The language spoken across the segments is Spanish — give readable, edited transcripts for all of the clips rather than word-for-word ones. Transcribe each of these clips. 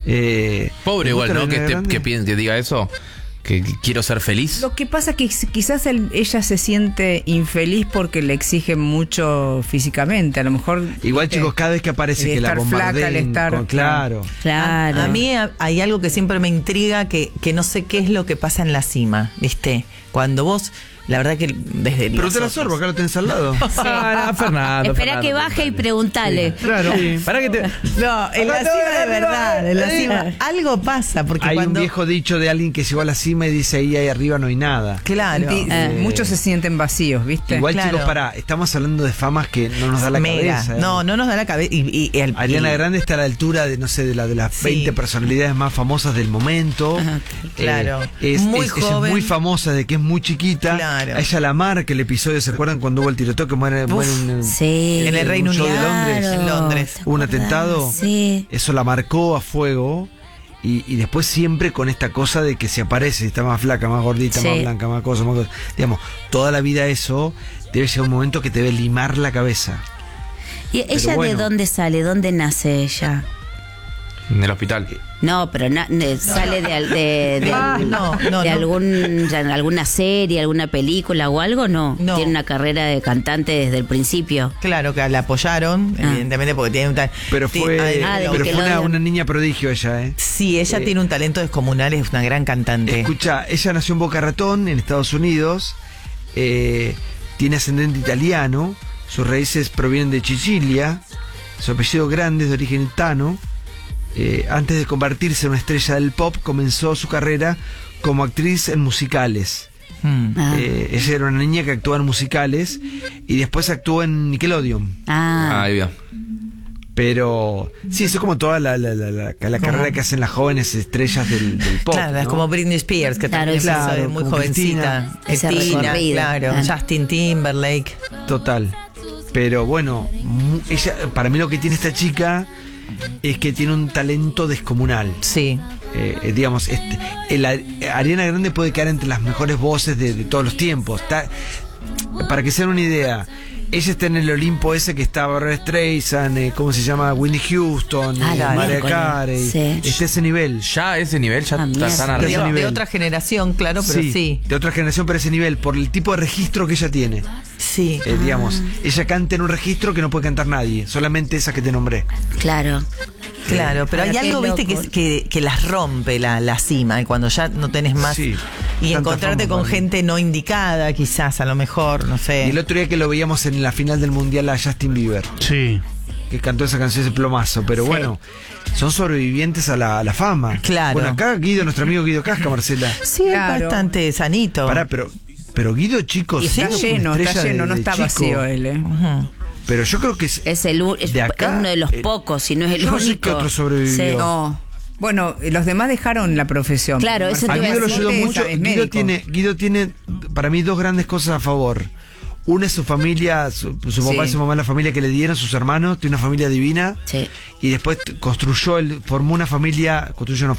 Pobre igual, ¿no? Que diga eso. Que quiero ser feliz. Lo que pasa es que quizás ella se siente infeliz porque le exigen mucho físicamente. A lo mejor. Igual, chicos, cada vez que aparece que la bombardeen. Claro. A mí hay algo que siempre me intriga, que no sé qué es lo que pasa en la cima, ¿viste? Cuando vos, la verdad que desde pero te la sorbo, acá lo tenés al lado. Fernando. Espera que baje y preguntale. Sí, claro. Sí. Para que te... No, en la cima de verdad, en la cima. Algo pasa, porque hay un viejo dicho de alguien que llegó a la cima y dice ahí arriba no hay nada. Claro. Muchos se sienten vacíos, ¿viste? Igual, claro. chicos, estamos hablando de famas que no nos da la cabeza. No nos da la cabeza. Ariana Grande está a la altura de, no sé, de las 20 personalidades más famosas del momento. Ajá, claro. Muy joven. Ella es muy famosa desde que es muy chiquita. Claro. A ella la marca el episodio, ¿se acuerdan cuando hubo el tiroteo que mueren en el Reino Unido, en Londres? Hubo un atentado. Sí. Eso la marcó a fuego. Y después siempre con esta cosa de que se aparece, está más flaca, más gordita, más blanca, más cosa, digamos, toda la vida eso debe llegar un momento que te debe limar la cabeza. ¿Y ella de dónde sale? ¿Dónde nace ella? En el hospital. No, pero sale de alguna serie, alguna película o algo, ¿no? Tiene una carrera de cantante desde el principio. Claro, que la apoyaron, evidentemente, porque tiene un talento. Pero fue una niña prodigio ella, ¿eh? Sí, ella tiene un talento descomunal, es una gran cantante. Escucha, ella nació en Boca Ratón, en Estados Unidos, tiene ascendente italiano, sus raíces provienen de Sicilia, su apellido grande es de origen itano. Antes de convertirse en una estrella del pop, comenzó su carrera como actriz en musicales. Ella era una niña que actuaba en musicales y después actuó en Nickelodeon. Ahí va. Pero sí, eso es como toda la carrera que hacen las jóvenes estrellas del pop. Claro, es como Britney Spears, que también es muy jovencita. Cristina, claro. Justin Timberlake. Total. Pero bueno, ella, para mí lo que tiene esta chica es que tiene un talento descomunal. Sí. Digamos, Ariana Grande puede quedar entre las mejores voces de todos los tiempos. Para que se den una idea, ella está en el Olimpo ese que está Barbra Streisand, ¿cómo se llama? Whitney Houston, Mariah Carey. Sí. Está a ese nivel. Ya ese nivel, ya están arriba. De otra generación, claro, pero sí. De otra generación, pero ese nivel, por el tipo de registro que ella tiene. Sí. Digamos, ella canta en un registro que no puede cantar nadie, solamente esa que te nombré. Claro. Claro, pero hay algo, viste, que las rompe la cima, y cuando ya no tenés más. Sí, y encontrarte con gente no indicada, quizás, a lo mejor, no sé. Y el otro día que lo veíamos en la final del Mundial a Justin Bieber. Sí. Que cantó esa canción, ese plomazo. Pero bueno, son sobrevivientes a la fama. Claro. Bueno, acá nuestro amigo Guido Casca, Marcela. Sí, claro. Es bastante sanito. Pará, pero Guido, chicos. Y está lleno, no está vacío él, Uh-huh. Pero yo creo que es de acá, es uno de los pocos, si no es el único. No sé qué otro sobrevivió. Sí. No. Bueno, los demás dejaron la profesión. Claro, eso te a iba a Guido lo decir. ayudó mucho. Guido tiene para mí dos grandes cosas a favor. Una es su familia, su papá y su mamá, la familia que le dieron, sus hermanos, tiene una familia divina. Sí. Y después formó una familia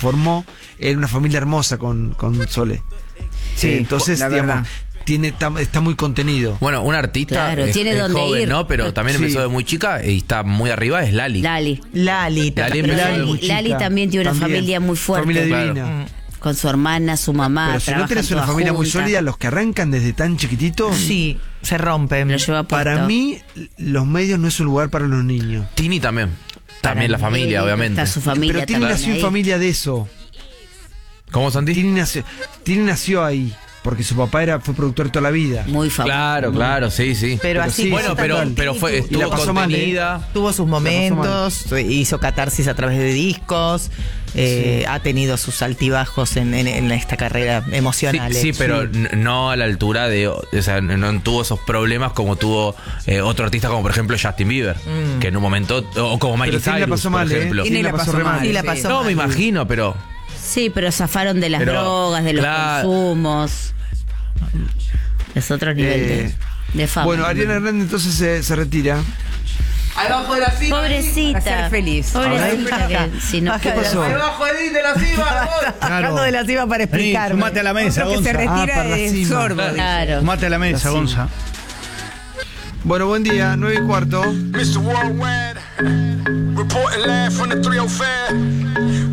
una familia hermosa con Sole. Sí, entonces, digamos, está muy contenido. Bueno, un artista tiene donde joven, ir, ¿no? Pero también empezó de muy chica y está muy arriba, es Lali. Lali también tiene una familia muy fuerte. Familia divina. Claro. Con su hermana, su mamá. Pero si no tenés una familia muy sólida, los que arrancan desde tan chiquititos, sí, se rompen. Para mí, los medios no es un lugar para los niños. Tini también. También la familia, obviamente. Está su familia. Pero Tini nació en familia de eso. ¿Cómo, Santi? Tini nació ahí. Porque su papá fue productor toda la vida. Muy famoso. Claro, sí. Pero así, bueno, pero estuvo contenida. Tuvo sus momentos, hizo catarsis a través de discos, ha tenido sus altibajos en esta carrera emocional. Sí, pero no a la altura o sea, no tuvo esos problemas como tuvo otro artista como por ejemplo Justin Bieber, que en un momento, o como Miley Cyrus, por ejemplo. Tini la pasó mal. No, me imagino, pero... Sí, pero zafaron de las drogas, de los consumos. Es otro nivel de fama. Bueno, Ariana Grande entonces se retira. Abajo de la cima. Pobrecita. A ser feliz. Pobrecita. ¿Qué pasó? Abajo de la cima. Bajando de la cima para explicar. Mate a la mesa, Otro que se Gonza. retira de sorbo. Claro. Mate a la mesa, Gonza. Bueno, buen día, 9:15. Mr. Worldwide, reporting live from the 305.